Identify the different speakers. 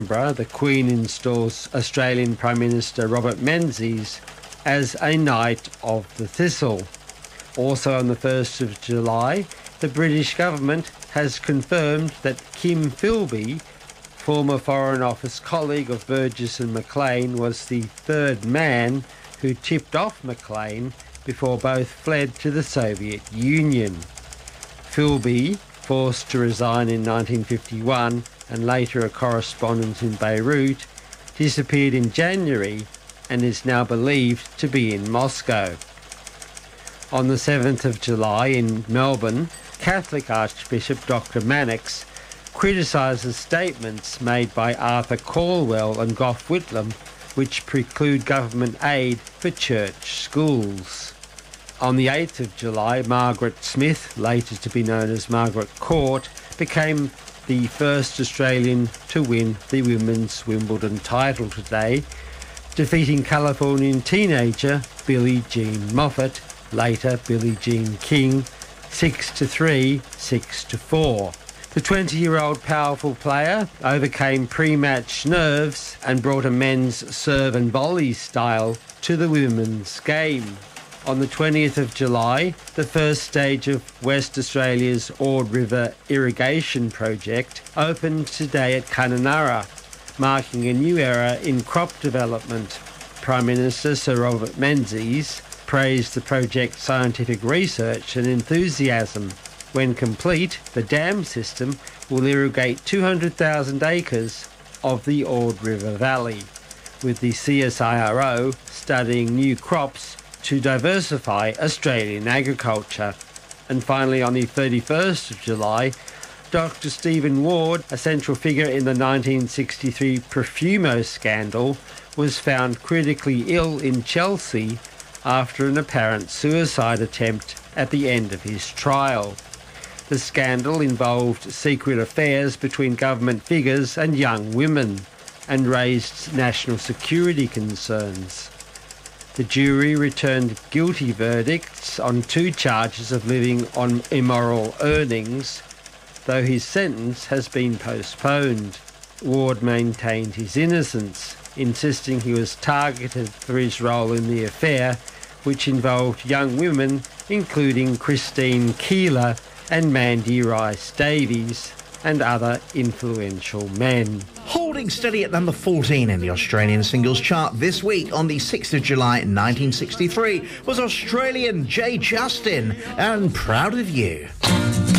Speaker 1: The Queen installs Australian Prime Minister Robert Menzies as a Knight of the Thistle. Also on the 1st of July, the British government has confirmed that Kim Philby, former Foreign Office colleague of Burgess and Maclean, was the third man who tipped off Maclean before both fled to the Soviet Union. Philby, forced to resign in 1951 and later a correspondent in Beirut, disappeared in January and is now believed to be in Moscow. On the 7th of July in Melbourne, Catholic Archbishop Dr. Mannix criticises statements made by Arthur Caldwell and Gough Whitlam which preclude government aid for church schools. On the 8th of July, Margaret Smith, later to be known as Margaret Court, became the first Australian to win the Women's Wimbledon title today, defeating Californian teenager Billie Jean Moffat, later Billie Jean King, 6-3, 6-4. The 20-year-old powerful player overcame pre-match nerves and brought a men's serve and volley style to the women's game. On the 20th of July, the first stage of West Australia's Ord River irrigation project opened today at Kununurra, marking a new era in crop development. Prime Minister Sir Robert Menzies praised the project's scientific research and enthusiasm. When complete, the dam system will irrigate 200,000 acres of the Ord River Valley, with the CSIRO studying new crops to diversify Australian agriculture. And finally, on the 31st of July, Dr. Stephen Ward, a central figure in the 1963 Profumo scandal, was found critically ill in Chelsea after an apparent suicide attempt at the end of his trial. The scandal involved secret affairs between government figures and young women and raised national security concerns. The jury returned guilty verdicts on 2 charges of living on immoral earnings, though his sentence has been postponed. Ward maintained his innocence, insisting he was targeted for his role in the affair, which involved young women including Christine Keeler and Mandy Rice Davies, and other influential men.
Speaker 2: Holding steady at number 14 in the Australian singles chart this week on the 6th of July 1963 was Australian Jay Justin and Proud of You.